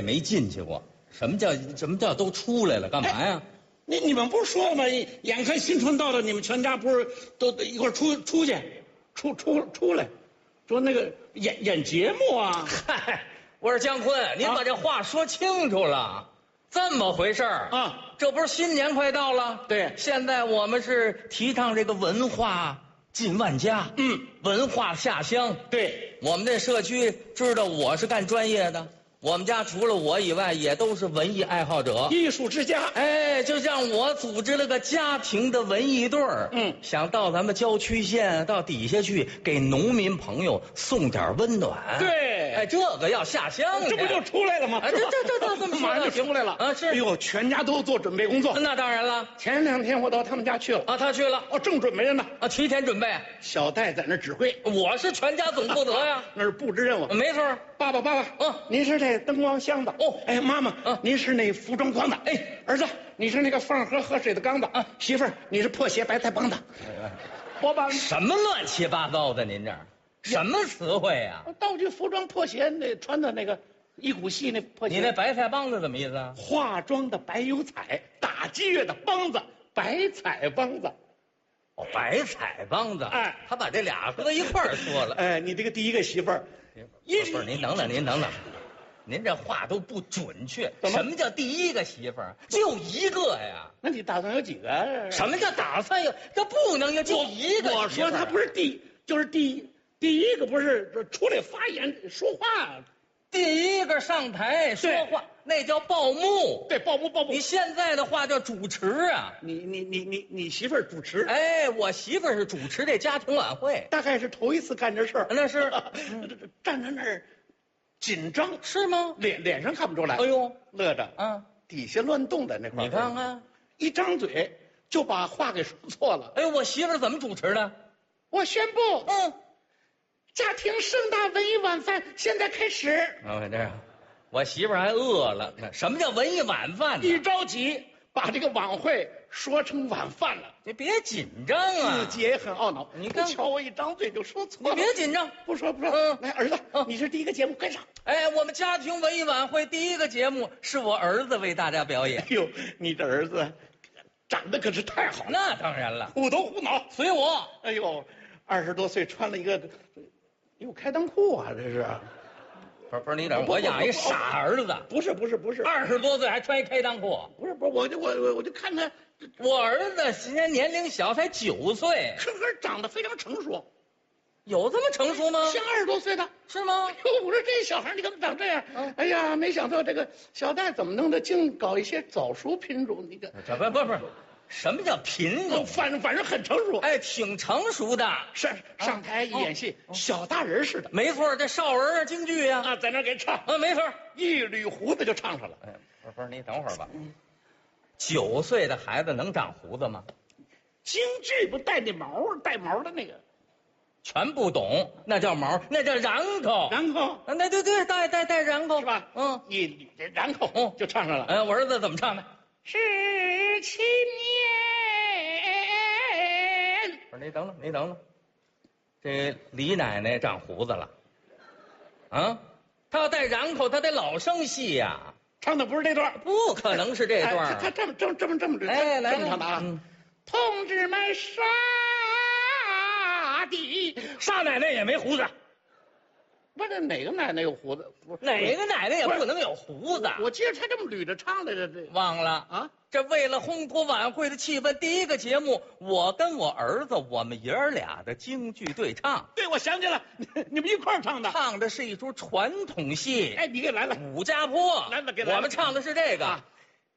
没进去过。什么叫都出来了？干嘛呀？ 你们不是说了吗？眼看新春到了，你们全家不是都一块儿出去，出来，说那个演节目啊？ 嗨，我说姜昆，您把这话说清楚了。这么回事儿啊？ 这不是新年快到了？ 对， 现在我们是提倡这个文化进万家，文化下乡。 对， 我们这社区知道我是干专业的，我们家除了我以外，也都是文艺爱好者， 艺术之家。 哎，就让我组织了个家庭的文艺队儿，想到咱们郊区县到底下去，给农民朋友送点温暖。 对， 哎，这个要下乡， 这不就出来了吗？ 哎，这么马上就出来了啊！是， 哎呦，全家都做准备工作。 那当然了， 前2天我到他们家去了啊，他去了， 哦，正准备着呢， 啊，提前准备。 小戴在那指挥， 我是全家总负责呀， 那是布置任务。 没错。 爸爸，您是这灯光箱子哦， 哎，妈妈，您是那服装筐子， 哎， 儿子，你是那个放河喝水的缸子啊，媳妇儿，你是破鞋白菜帮子。我把什么乱七八糟的，您这儿什么词汇呀？ 道具服装破鞋那穿的那个一股戏那破鞋。 你那白菜帮子怎么意思啊？ 化妆的白有彩，打击乐的梆子，白彩梆子。 哦，白彩梆子， 哎， 他把这俩搁一块儿说了。 哎，你这个第一个媳妇儿， 不是您等等，您这话都不准确。什么叫第一个媳妇儿？就一个呀。 那你打算有几个？ 什么叫打算有？这不能有，就一个。 我说他不是就是第一个，不是出来发言说话。 第一个上台说话，那叫报幕。 对，报幕。 你现在的话叫主持啊。 你媳妇儿主持？ 哎，我媳妇儿是主持这家庭晚会， 大概是头一次干这事儿。 那是站在那儿紧张是吗？ 脸上看不出来。 哎呦， 乐着啊， 底下乱动在那块儿。 你看看， 一张嘴就把话给说错了。 哎，我媳妇儿怎么主持的？ 我宣布，家庭盛大文艺晚饭现在开始。 这样，我媳妇儿还饿了。什么叫文艺晚饭呢？ 一着急把这个晚会说成晚饭了。 你别紧张啊， 自己也很懊恼。 你看， 瞧我一张嘴就说错了。 你别紧张， 不说。来，儿子，你是第一个节目，跟上。 哎，我们家庭文艺晚会第一个节目是我儿子为大家表演。 哎呦，你这儿子长得可是太好了。 那当然了， 虎头虎脑， 随我。 哎呦，20多岁穿了一个。有开裆裤啊，这是？ 不是你等，我养一傻儿子。 不是 ，20多岁还穿一开裆裤。 不是，我就看他， 我儿子现在年龄小，才9岁， 可长得非常成熟。 有这么成熟吗？ 像20多岁的， 是吗？ 我说这小孩你怎么长这样？哎呀，没想到这个小戴怎么弄的，竟搞一些早熟品种。你个不是。什么叫品种？ 反正很成熟， 哎，挺成熟的。 上台一演戏，小大人似的。 没错，这少儿京剧呀， 在那给唱。 没错， 一捋胡子就唱上了。 哎，不是，你等会儿吧。9岁的孩子能长胡子吗？ 京剧不带毛的那个， 全不懂，那叫毛，那叫瓤口。 瓤口， 那对，带瓤口是吧？一捋这瓤口，就唱上了。 哎，我儿子怎么唱的 ？17年。 不是，你等等，这李奶奶长胡子了，啊，她要带瓤口，她得老生戏呀。 唱的不是这段， 不可能是这段。 他这么， 哎，来唱的啊！同志们杀的， 杀奶奶也没胡子。 不是哪个奶奶有胡子？ 哪个奶奶也不能有胡子。 我记得他这么捋着唱来着，这忘了啊！这为了烘托晚会的气氛，第一个节目，我跟我儿子，我们爷儿俩的京剧对唱。 对，我想起来了，你们一块儿唱的。 唱的是一出传统戏。 哎，你给来了， 武家坡。 来了，给来了。 我们唱的是这个。